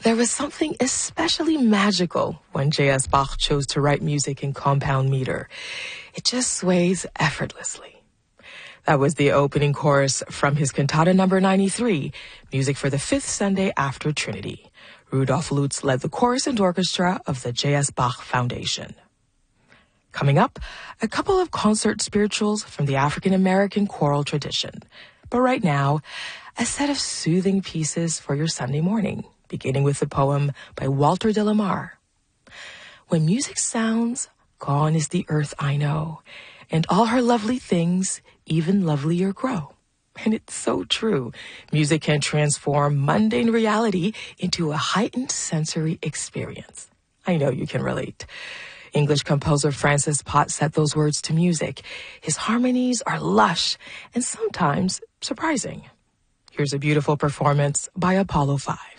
There was something especially magical when J.S. Bach chose to write music in compound meter. It just sways effortlessly. That was the opening chorus from his Cantata number 93, music for the fifth Sunday after Trinity. Rudolf Lutz led the chorus and orchestra of the J.S. Bach Foundation. Coming up, a couple of concert spirituals from the African-American choral tradition. But right now, a set of soothing pieces for your Sunday morning, beginning with the poem by Walter de la Mare. When music sounds, gone is the earth I know, and all her lovely things even lovelier grow. And it's so true. Music can transform mundane reality into a heightened sensory experience. I know you can relate. English composer Francis Pott set those words to music. His harmonies are lush and sometimes surprising. Here's a beautiful performance by Apollo 5.